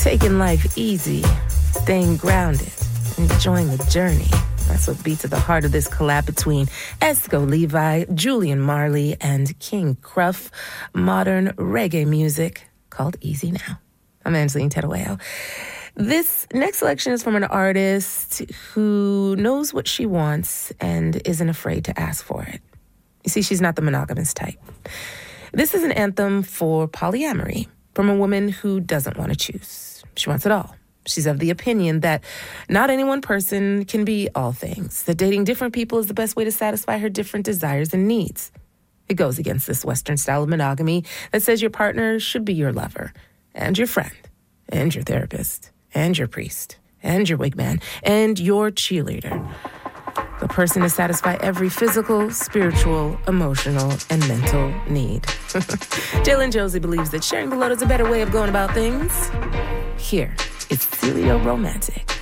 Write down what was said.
Taking life easy, staying grounded, enjoying the journey. That's what beats at the heart of this collab between Esco Levi, Julian Marley, and King Kruff. Modern reggae music called Easy Now. I'm Angeline Terueo. This next selection is from an artist who knows what she wants and isn't afraid to ask for it. You see, she's not the monogamous type. This is an anthem for polyamory from a woman who doesn't want to choose. She wants it all. She's of the opinion that not any one person can be all things, that dating different people is the best way to satisfy her different desires and needs. It goes against this Western style of monogamy that says your partner should be your lover and your friend and your therapist and your priest and your wigman and your cheerleader. The person to satisfy every physical, spiritual, emotional, and mental need. Jalen Josie believes that sharing the load is a better way of going about things. Here, it's Celio Romantic.